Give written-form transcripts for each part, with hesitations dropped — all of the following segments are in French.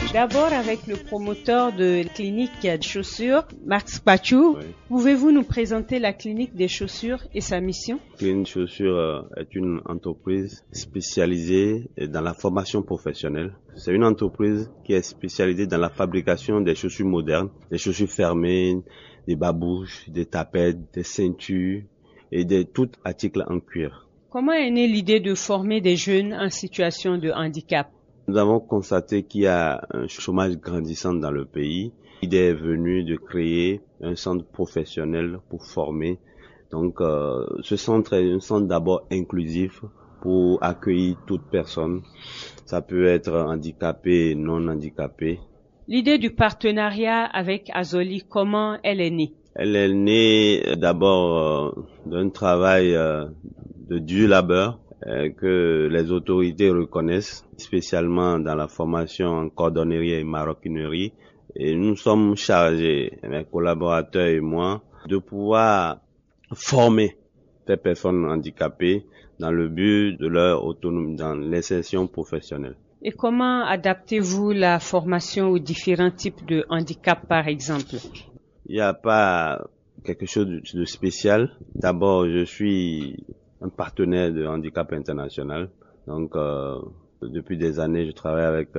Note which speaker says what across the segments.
Speaker 1: D'abord avec le promoteur de la clinique de chaussures, Max Pachou.
Speaker 2: Oui.
Speaker 1: Pouvez-vous nous présenter la clinique des chaussures et sa mission?
Speaker 2: Clinique Chaussures est une entreprise spécialisée dans la formation professionnelle. C'est une entreprise qui est spécialisée dans la fabrication des chaussures modernes, des chaussures fermées, des babouches, des tapettes, des ceintures et de tout article en cuir.
Speaker 1: Comment est née l'idée de former des jeunes en situation de handicap?
Speaker 2: Nous avons constaté qu'il y a un chômage grandissant dans le pays. L'idée est venue de créer un centre professionnel pour former. Donc, ce centre est un centre d'abord inclusif pour accueillir toute personne. Ça peut être handicapé, non handicapé.
Speaker 1: L'idée du partenariat avec Azoli, comment elle est née?
Speaker 2: Elle est née d'abord d'un travail de dur labeur que les autorités reconnaissent, spécialement dans la formation en cordonnerie et maroquinerie. Et nous sommes chargés, mes collaborateurs et moi, de pouvoir former ces personnes handicapées dans le but de leur autonomie, dans l'insertion professionnelle.
Speaker 1: Et comment adaptez-vous la formation aux différents types de handicap, par exemple?
Speaker 2: Il n'y a pas quelque chose de spécial. D'abord, je suis un partenaire de Handicap International. Donc, depuis des années, je travaille avec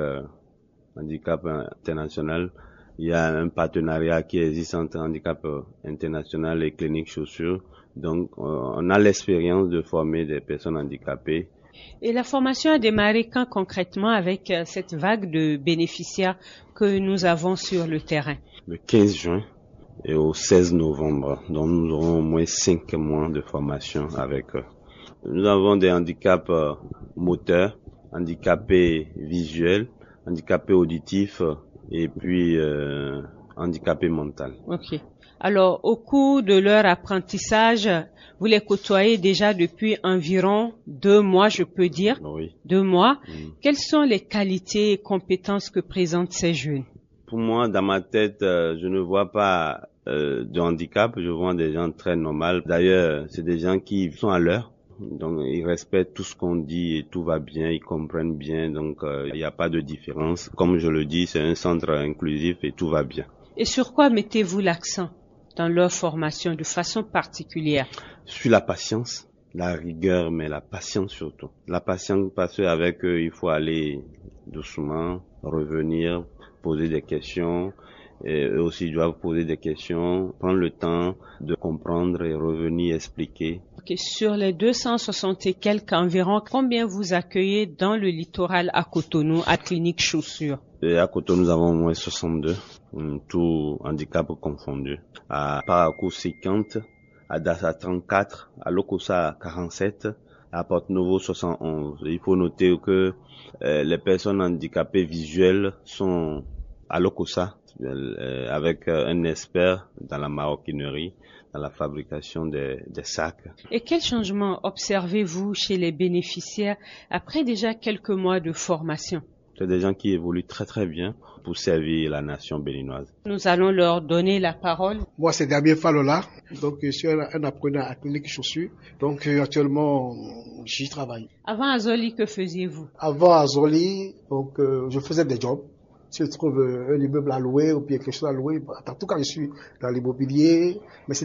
Speaker 2: Handicap International. Il y a un partenariat qui existe entre Handicap International et Clinique Chaussures. Donc, on a l'expérience de former des personnes handicapées.
Speaker 1: Et la formation a démarré quand concrètement avec cette vague de bénéficiaires que nous avons sur le terrain?
Speaker 2: Le 15 juin et au 16 novembre. Donc, nous aurons au moins 5 mois de formation avec eux. Nous avons des handicaps moteurs, handicapés visuels, handicapés auditifs et puis handicapés mentaux.
Speaker 1: Ok. Alors, au cours de leur apprentissage, vous les côtoyez déjà depuis environ 2 mois, je peux dire.
Speaker 2: Oui.
Speaker 1: 2 mois. Quelles sont les qualités et compétences que présentent ces jeunes?
Speaker 2: Pour moi, dans ma tête, je ne vois pas de handicap. Je vois des gens très normaux. D'ailleurs, c'est des gens qui sont à l'heure. Donc, ils respectent tout ce qu'on dit et tout va bien, ils comprennent bien. Donc, il n'y a pas de différence. Comme je le dis, c'est un centre inclusif et tout va bien.
Speaker 1: Et sur quoi mettez-vous l'accent dans leur formation de façon particulière?
Speaker 2: Sur la patience, la rigueur, mais la patience surtout. La patience parce qu'avec eux, il faut aller doucement, revenir, poser des questions. Et eux aussi ils doivent poser des questions, prendre le temps de comprendre et revenir expliquer.
Speaker 1: Okay. Sur les 260 et quelques environ, combien vous accueillez dans le littoral à Cotonou, à Clinique Chaussures?
Speaker 2: Et à Cotonou, nous avons au moins 62, tout handicap confondu. À Parakou 50, à Dassa 34, à Lokossa 47, à Porto-Novo 71. Il faut noter que les personnes handicapées visuelles sont à Lokossa avec un expert dans la maroquinerie, dans la fabrication des sacs.
Speaker 1: Et quel changement observez-vous chez les bénéficiaires après déjà quelques mois de formation?
Speaker 2: C'est des gens qui évoluent très très bien pour servir la nation béninoise.
Speaker 1: Nous allons leur donner la parole.
Speaker 3: Moi, c'est Damien Falola, donc je suis un apprenant à Clinique Chaussures. Donc actuellement, j'y travaille.
Speaker 1: Avant Azoli, que faisiez-vous?
Speaker 3: Avant Azoli, donc je faisais des jobs. Si je trouve un immeuble à louer ou bien quelque chose à louer, en tout cas, je suis dans l'immobilier, mais c'est